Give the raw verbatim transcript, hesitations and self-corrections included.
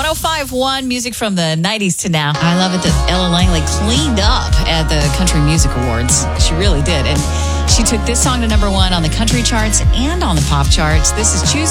oh five point one, music from the nineties to now. I love it that Ella Langley cleaned up at the Country Music Awards. She really did. And she took this song to number one on the country charts and on the pop charts. This is Choose